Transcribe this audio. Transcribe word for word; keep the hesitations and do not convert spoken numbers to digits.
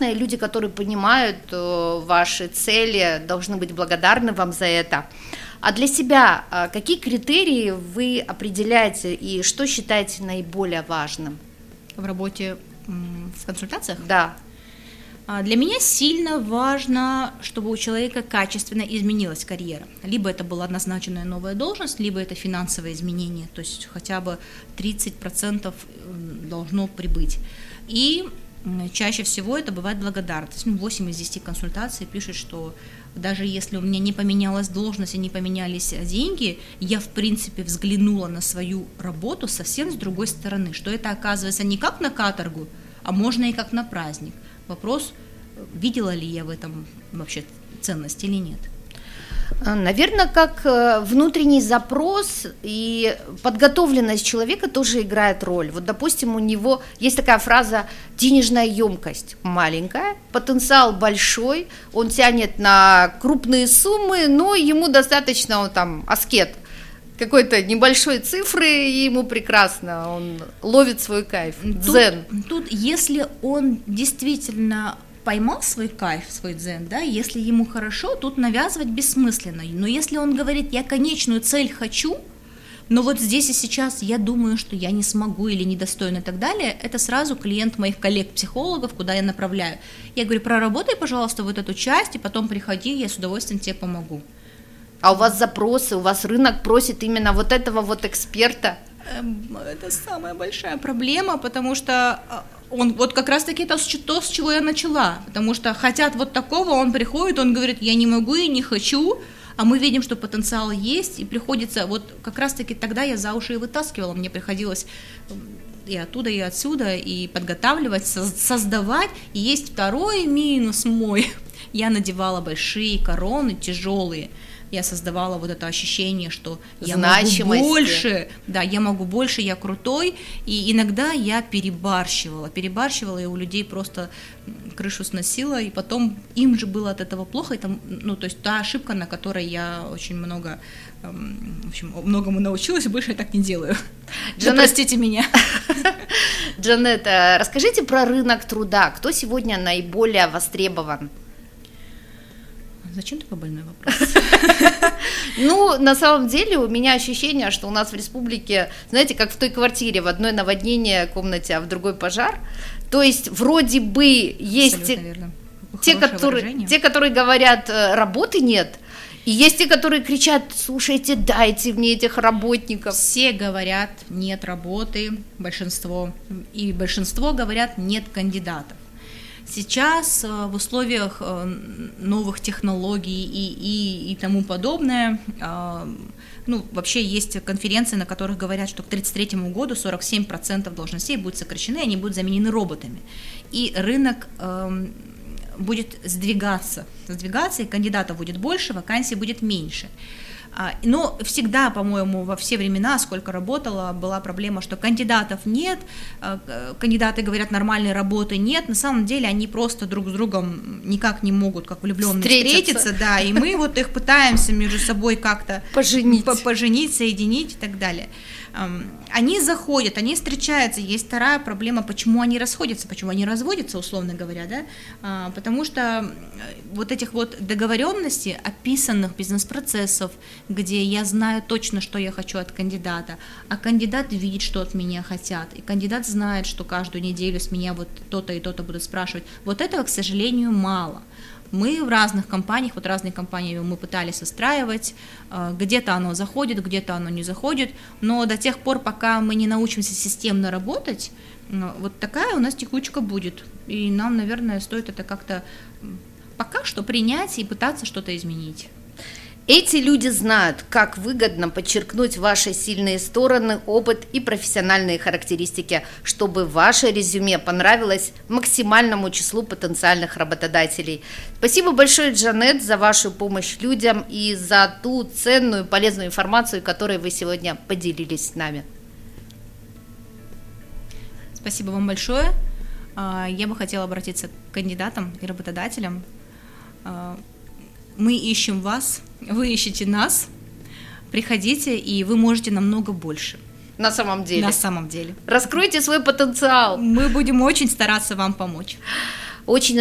прекрасно, и люди, которые понимают ваши цели, должны быть благодарны вам за это. А для себя какие критерии вы определяете и что считаете наиболее важным? В работе, в консультациях? Да. Для меня сильно важно, чтобы у человека качественно изменилась карьера. Либо это была назначенная новая должность, либо это финансовое изменение, то есть хотя бы тридцать процентов должно прибыть. И чаще всего это бывает благодарность. Ну, восемь из десяти консультаций пишут, что даже если у меня не поменялась должность и не поменялись деньги, я в принципе взглянула на свою работу совсем с другой стороны, что это оказывается не как на каторгу, а можно и как на праздник. Вопрос, видела ли я в этом вообще ценность или нет. Наверное, как внутренний запрос и подготовленность человека тоже играет роль. Вот, допустим, у него есть такая фраза «денежная емкость маленькая, потенциал большой, он тянет на крупные суммы, но ему достаточно, он там, аскет, какой-то небольшой цифры, и ему прекрасно, он ловит свой кайф, дзен». Тут, тут если он действительно поймал свой кайф, свой дзен, да, если ему хорошо, тут навязывать бессмысленно. Но если он говорит, я конечную цель хочу, но вот здесь и сейчас я думаю, что я не смогу или недостойна и так далее, это сразу клиент моих коллег-психологов, куда я направляю. Я говорю, проработай, пожалуйста, вот эту часть, и потом приходи, я с удовольствием тебе помогу. А у вас запросы, у вас рынок просит именно вот этого вот эксперта? Это самая большая проблема, потому что он вот как раз-таки то, то, с чего я начала, потому что хотят вот такого, он приходит, он говорит, я не могу и не хочу, а мы видим, что потенциал есть, и приходится, вот как раз-таки тогда я за уши и вытаскивала, мне приходилось и оттуда, и отсюда, и подготавливать, создавать, и есть второй минус мой, я надевала большие короны, тяжелые, я создавала вот это ощущение, что я могу больше, да, я могу больше, я крутой, и иногда я перебарщивала, перебарщивала, и у людей просто крышу сносила, и потом им же было от этого плохо, это, ну, то есть та ошибка, на которой я очень много, в общем, многому научилась, и больше я так не делаю. Джанет, простите меня. Джанет, расскажите про рынок труда, кто сегодня наиболее востребован? Зачем такой больной вопрос? Ну, на самом деле, у меня ощущение, что у нас в республике, знаете, как в той квартире, в одной наводнение комнате, а в другой пожар. То есть, вроде бы, есть те, те, которые, те, которые говорят, работы нет, и есть те, которые кричат, слушайте, дайте мне этих работников. Все говорят, нет работы, большинство, и большинство говорят, нет кандидатов. Сейчас в условиях новых технологий и, и, и тому подобное, ну, вообще есть конференции, на которых говорят, что к тридцать третьему году сорок семь процентов должностей будут сокращены, они будут заменены роботами. И рынок будет сдвигаться, сдвигаться, и кандидатов будет больше, вакансий будет меньше. Но всегда, по-моему, во все времена, сколько работала, была проблема, что кандидатов нет, кандидаты говорят, нормальной работы нет, на самом деле они просто друг с другом никак не могут, как влюбленные, встретиться, встретиться, да, и мы вот их пытаемся между собой как-то поженить, поженить, соединить и так далее. Они заходят, они встречаются, есть вторая проблема, почему они расходятся, почему они разводятся, условно говоря, да, потому что вот этих вот договоренностей, описанных бизнес-процессов, где я знаю точно, что я хочу от кандидата, а кандидат видит, что от меня хотят, и кандидат знает, что каждую неделю с меня вот то-то и то-то будут спрашивать, вот этого, к сожалению, мало. Мы в разных компаниях, вот разные компании мы пытались выстраивать, где-то оно заходит, где-то оно не заходит, но до тех пор, пока мы не научимся системно работать, вот такая у нас текучка будет, и нам, наверное, стоит это как-то пока что принять и пытаться что-то изменить. Эти люди знают, как выгодно подчеркнуть ваши сильные стороны, опыт и профессиональные характеристики, чтобы ваше резюме понравилось максимальному числу потенциальных работодателей. Спасибо большое, Джанет, за вашу помощь людям и за ту ценную, полезную информацию, которой вы сегодня поделились с нами. Спасибо вам большое. Я бы хотела обратиться к кандидатам и работодателям. Мы ищем вас, вы ищете нас, приходите, и вы можете намного больше. На самом деле. На самом деле. Раскройте свой потенциал. Мы будем очень стараться вам помочь. Очень